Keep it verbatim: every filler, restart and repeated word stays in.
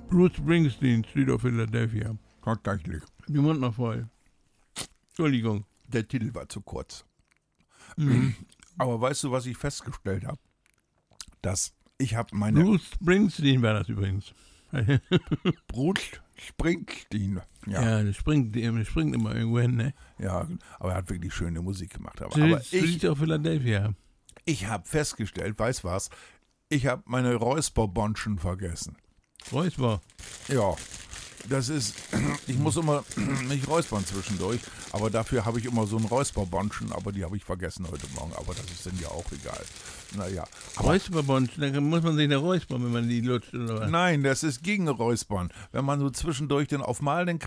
Bruce Springsteen, Street of Philadelphia. Tatsächlich. Die Mund noch voll. Entschuldigung. Der Titel war zu kurz. Mhm. Aber weißt du, was ich festgestellt habe? Dass ich habe meine... Bruce Springsteen war das übrigens. Bruce Springsteen. Ja. Ja, das springt, das springt immer irgendwo hin, ne? Ja, aber er hat wirklich schöne Musik gemacht. Aber, Street, aber ich, Street of Philadelphia. ich habe festgestellt, weißt was? Ich habe meine Räusperbonschen vergessen. Räusper. Ja, das ist, ich muss immer mich räuspern zwischendurch, aber dafür habe ich immer so einen Räusperbonschen, aber die habe ich vergessen heute Morgen, aber das ist dann ja auch egal. Naja. Aber Räusperbond, da muss man sich da räuspern, wenn man die lutscht oder was? nein, das ist gegen Räuspern. Wenn man so zwischendurch den auf mal den